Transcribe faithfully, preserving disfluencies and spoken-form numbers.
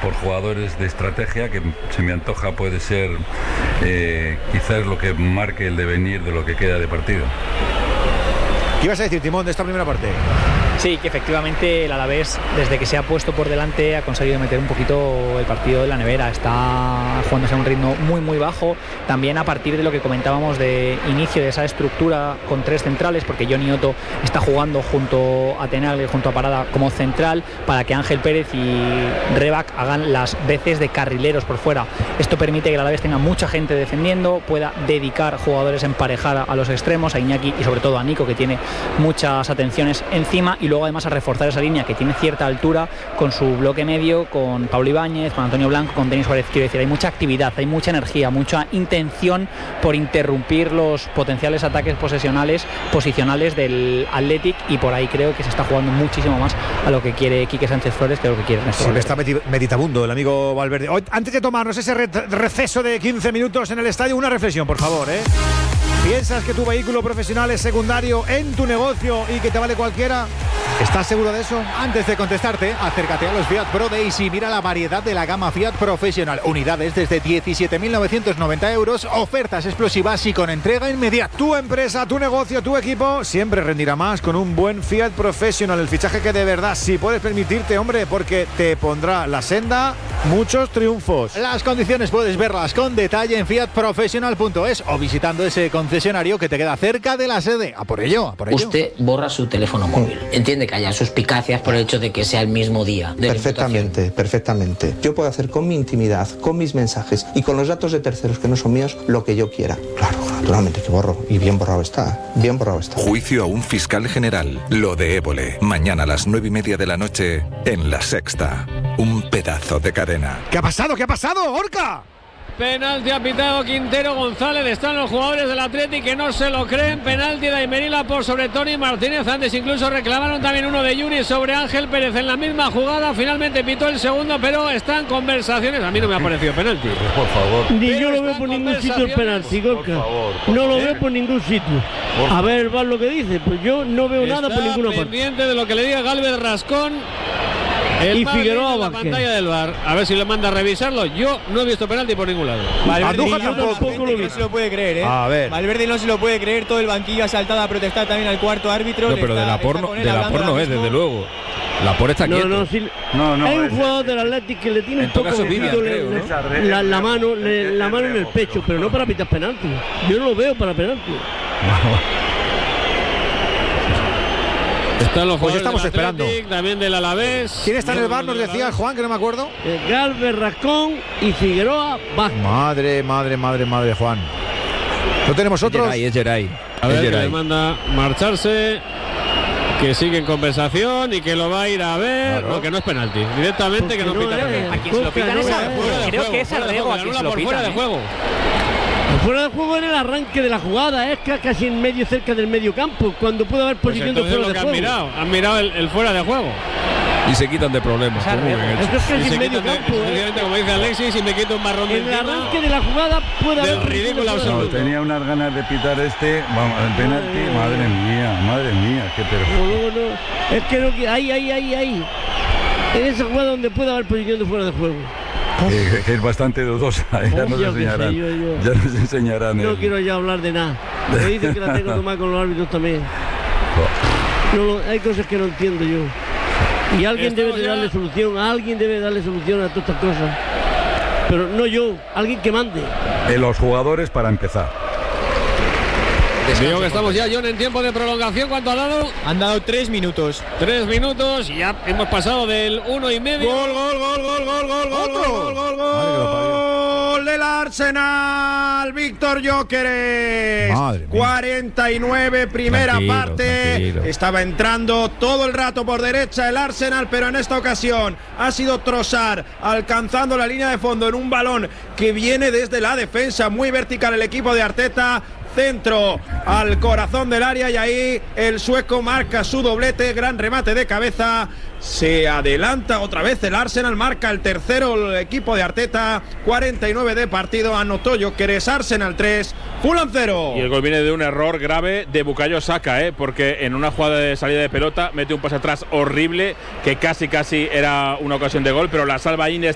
por jugadores de estrategia, que se me antoja puede ser eh, quizás lo que marque el devenir de lo que queda de partido. ¿Qué ibas a decir, Timón, de esta primera parte? Sí, que efectivamente el Alavés, desde que se ha puesto por delante, ha conseguido meter un poquito el partido en la nevera. Está jugándose a un ritmo muy muy bajo, también a partir de lo que comentábamos de inicio de esa estructura con tres centrales, porque Johnny Otto está jugando junto a Tenaglia, junto a Parada como central, para que Ángel Pérez y Rebac hagan las veces de carrileros por fuera. Esto permite que el Alavés tenga mucha gente defendiendo, pueda dedicar jugadores, emparejar a los extremos, a Iñaki y sobre todo a Nico, que tiene muchas atenciones encima, y luego además a reforzar esa línea que tiene cierta altura con su bloque medio, con Pablo Ibáñez, con Antonio Blanco, con Denis Suárez. Quiero decir, hay mucha actividad, hay mucha energía, mucha intención por interrumpir los potenciales ataques posesionales, posicionales del Athletic, y por ahí creo que se está jugando muchísimo más a lo que quiere Quique Sánchez Flores que a lo que quiere Néstor Sí, Valverde. está meditabundo el amigo Valverde. Hoy, antes de tomarnos ese re receso de quince minutos en el estadio, una reflexión, por favor, ¿eh? ¿Piensas que tu vehículo profesional es secundario en tu negocio y que te vale cualquiera? ¿Estás seguro de eso? Antes de contestarte, acércate a los Fiat Pro Days y mira la variedad de la gama Fiat Professional. Unidades desde diecisiete mil novecientos noventa euros, ofertas explosivas y con entrega inmediata. Tu empresa, tu negocio, tu equipo siempre rendirá más con un buen Fiat Professional. El fichaje que de verdad sí puedes permitirte, hombre, porque te pondrá la senda muchos triunfos. Las condiciones puedes verlas con detalle en fiat professional punto es o visitando ese concesionario que te queda cerca de la sede. A por ello, a por ello. Usted borra su teléfono móvil. Entiende que haya suspicacias por el hecho de que sea el mismo día de Perfectamente, perfectamente. Yo puedo hacer con mi intimidad, con mis mensajes y con los datos de terceros que no son míos lo que yo quiera. Claro, naturalmente que borro. Y bien borrado está. Bien borrado está. Juicio a un fiscal general. Lo de Évole. Mañana a las nueve y media de la noche en La Sexta. Un pedazo de cadena. ¿Qué ha pasado? ¿Qué ha pasado, Orca? Penalti ha pitado Quintero González. Están los jugadores del Athletic que no se lo creen. Penalti de Aymerila por sobre Tony Martínez. Antes incluso reclamaron también uno de Yuri sobre Ángel Pérez en la misma jugada. Finalmente pitó el segundo, pero están conversaciones. A mí no me ha parecido penalti. Pues por favor. Ni yo lo veo por ningún sitio el penalti, Gorka. No lo veo por ningún sitio. A ver el V A R lo que dice. Pues yo no veo nada por ninguna parte. Pendiente de lo que le diga Gálvez Rascón. El y Figueroa en la pantalla del V A R. A ver si le manda a revisarlo. Yo no he visto penalti por ningún lado. Valverde yo tampoco lo no se lo puede creer, ¿eh? A ver. Valverde no se lo puede creer. Todo el banquillo ha saltado a protestar también al cuarto árbitro. No, pero está, de la porno, de la porno es, desde luego. La por está no, quieto. No, si, no, no, hay un es, jugador del Athletic que le tiene un poco Vivian, le, creo, le, ¿no? la, la mano, le, la mano en el pecho, pero no para pitar penalti. Yo no lo veo para penalti. Están los pues jugadores estamos del esperando. Athletic, también del Alavés. ¿Quién está en el V A R? Nos decía Juan, que no me acuerdo. Eh, Gálvez Rascón y Figueroa Vázquez. Madre, madre, madre, madre, Juan. ¿No tenemos otros? Es Geray, es Geray. A ver, es que Geray. le manda marcharse, que sigue en conversación y que lo va a ir a ver. Claro. No, que no es penalti. Directamente que no, no pita penalti. A quien se lo pitan es a creo que es al Rego a quien se lo pitan. Fuera de juego. Fuera de juego en el arranque de la jugada, es casi en medio, cerca del medio campo, cuando puede haber posición pues de fuera lo de que juego. Han mirado, han mirado el, el fuera de juego. Y se quitan de problemas. O sea, eso es casi en medio de, campo. ¿eh? Como dice Alexis, si me quito un marrón de en el encima, arranque de la jugada puede haber ridículo absoluto. No, tenía unas ganas de pitar este, vamos, el penalti, madre, madre mía, madre mía, qué perfecto. No, no, no. Es que no, que ahí, ahí, ahí, ahí. En esa jugada donde puede haber posición de fuera de juego. Eh, que es bastante dudosa, eh, ya, nos enseñarán, sé, yo, yo. ya nos enseñarán. No el... quiero ya hablar de nada. Me dicen que la tengo que tomar con los árbitros también. No, no, hay cosas que no entiendo yo. Y alguien Estamos debe de darle ya... solución, alguien debe darle solución a todas estas cosas. Pero no yo, alguien que mande. Eh, los jugadores para empezar. Digo que estamos ya, John, en tiempo de prolongación. ¿Cuánto ha dado? Han dado tres minutos. Tres minutos y ya hemos pasado del uno y medio. Gol, gol, gol, gol, gol, gol, gol, gol, gol, gol del Arsenal. Víctor Gyökeres. cuarenta y nueve, primera tranquilo, parte. Tranquilo. Estaba entrando todo el rato por derecha el Arsenal, pero en esta ocasión ha sido Trossard alcanzando la línea de fondo en un balón que viene desde la defensa. Muy vertical el equipo de Arteta. Centro al corazón del área y ahí el sueco marca su doblete, gran remate de cabeza, se adelanta otra vez el Arsenal, marca el tercero el equipo de Arteta, cuarenta y nueve de partido, anotó Gyökeres, Arsenal tres, Fulham cero. Y el gol viene de un error grave de Bukayo Saka, ¿eh? porque en una jugada de salida de pelota mete un pase atrás horrible que casi casi era una ocasión de gol, pero la salva Ines